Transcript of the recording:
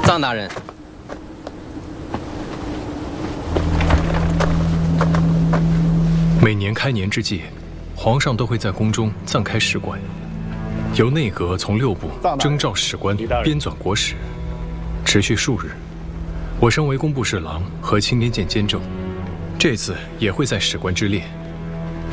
臧大人， 每年开年之际，皇上都会在宫中暂开史馆，由内阁从6部征召史官编纂国史，持续数日。我身为工部侍郎和青年监监正，这次也会在史官之列